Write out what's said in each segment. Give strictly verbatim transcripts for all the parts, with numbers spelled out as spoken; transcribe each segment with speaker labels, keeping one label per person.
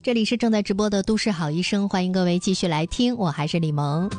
Speaker 1: 这里是正在直播的都市好医生，欢迎各位继续来听，我还是李萌。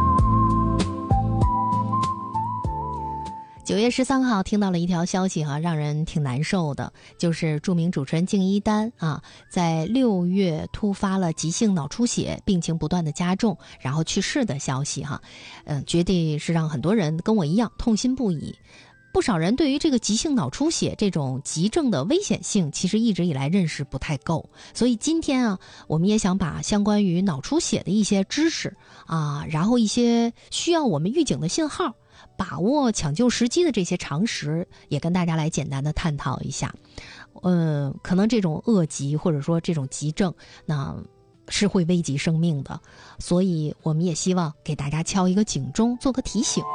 Speaker 1: 九月十三号听到了一条消息哈、啊，让人挺难受的，就是著名主持人敬一丹啊，在六月突发了急性脑出血，病情不断的加重，然后去世的消息哈、啊，嗯、呃，绝对是让很多人跟我一样痛心不已。不少人对于这个急性脑出血这种急症的危险性，其实一直以来认识不太够。所以今天啊，我们也想把相关于脑出血的一些知识啊，然后一些需要我们预警的信号，把握抢救时机的这些常识，也跟大家来简单的探讨一下。呃，可能这种恶疾或者说这种急症，那是会危及生命的，所以我们也希望给大家敲一个警钟，做个提醒。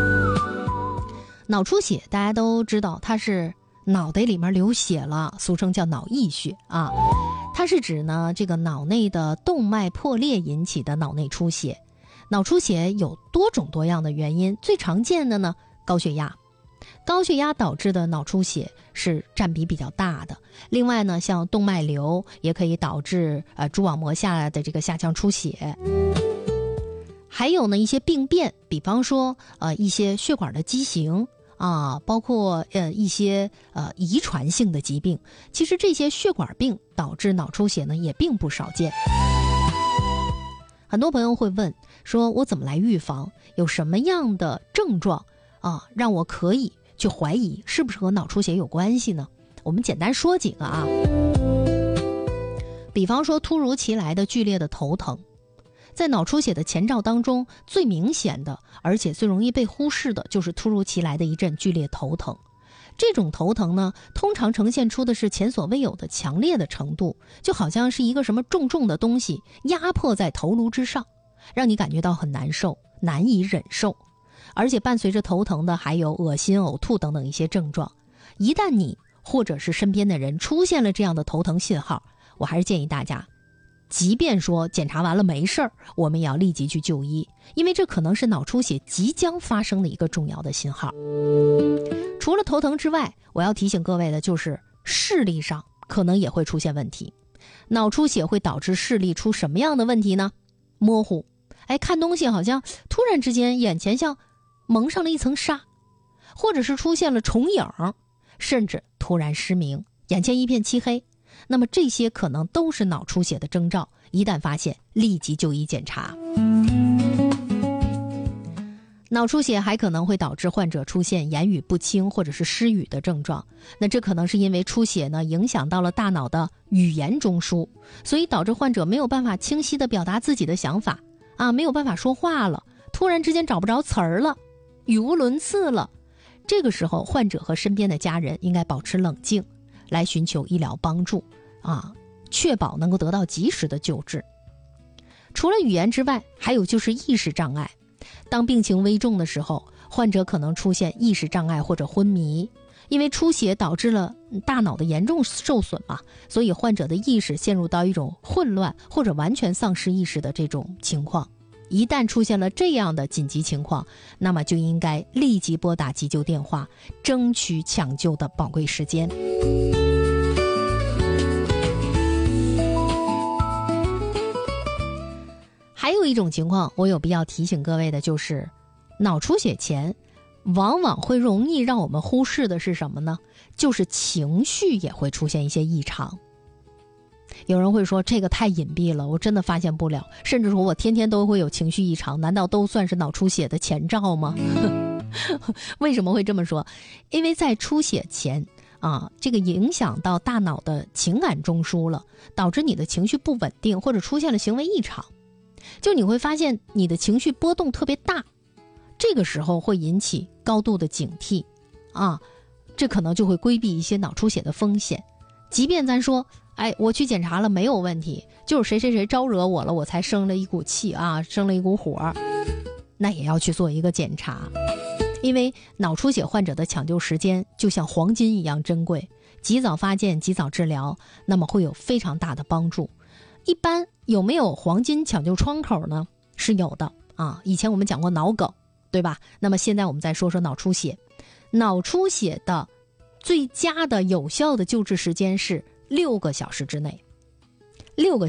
Speaker 1: 脑出血大家都知道，它是脑袋里面流血了，俗称叫脑溢血啊。它是指呢这个脑内的动脉破裂引起的脑内出血。脑出血有多种多样的原因，最常见的呢高血压。高血压导致的脑出血是占比比较大的。另外呢，像动脉瘤也可以导致呃蛛网膜下的这个下腔出血。还有呢一些病变，比方说呃一些血管的畸形啊，包括呃一些呃遗传性的疾病，其实这些血管病导致脑出血呢也并不少见。很多朋友会问说，我怎么来预防？有什么样的症状啊，让我可以去怀疑是不是和脑出血有关系呢？我们简单说几个啊，比方说突如其来的剧烈的头疼。在脑出血的前兆当中，最明显的而且最容易被忽视的就是突如其来的一阵剧烈头疼。这种头疼呢，通常呈现出的是前所未有的强烈的程度，就好像是一个什么重重的东西压迫在头颅之上，让你感觉到很难受，难以忍受。而且伴随着头疼的还有恶心、呕吐等等一些症状。一旦你或者是身边的人出现了这样的头疼信号，我还是建议大家，即便说检查完了没事儿，我们也要立即去就医，因为这可能是脑出血即将发生的一个重要的信号。除了头疼之外，我要提醒各位的就是视力上可能也会出现问题。脑出血会导致视力出什么样的问题呢？模糊，哎，看东西好像突然之间眼前像蒙上了一层纱，或者是出现了重影，甚至突然失明，眼前一片漆黑。那么这些可能都是脑出血的征兆，一旦发现立即就医检查。脑出血还可能会导致患者出现言语不清或者是失语的症状，那这可能是因为出血呢影响到了大脑的语言中枢，所以导致患者没有办法清晰地表达自己的想法啊，没有办法说话了，突然之间找不着词儿了，语无伦次了。这个时候患者和身边的家人应该保持冷静，来寻求医疗帮助啊，确保能够得到及时的救治。除了语言之外，还有就是意识障碍。当病情危重的时候，患者可能出现意识障碍或者昏迷，因为出血导致了大脑的严重受损嘛，所以患者的意识陷入到一种混乱或者完全丧失意识的这种情况。一旦出现了这样的紧急情况，那么就应该立即拨打急救电话，争取抢救的宝贵时间。还有一种情况我有必要提醒各位的，就是脑出血前往往会容易让我们忽视的是什么呢？就是情绪也会出现一些异常。有人会说这个太隐蔽了，我真的发现不了，甚至说我天天都会有情绪异常，难道都算是脑出血的前兆吗？为什么会这么说？因为在出血前啊，这个影响到大脑的情感中枢了，导致你的情绪不稳定，或者出现了行为异常。就你会发现你的情绪波动特别大，这个时候会引起高度的警惕啊，这可能就会规避一些脑出血的风险。即便咱说哎，我去检查了没有问题，就是谁谁谁招惹我了，我才生了一股气啊，生了一股火，那也要去做一个检查。因为脑出血患者的抢救时间就像黄金一样珍贵，及早发现及早治疗，那么会有非常大的帮助。一般有没有黄金抢救窗口呢？是有的啊。以前我们讲过脑梗，对吧？那么现在我们再说说脑出血。脑出血的最佳的有效的救治时间是六个小时之内，六个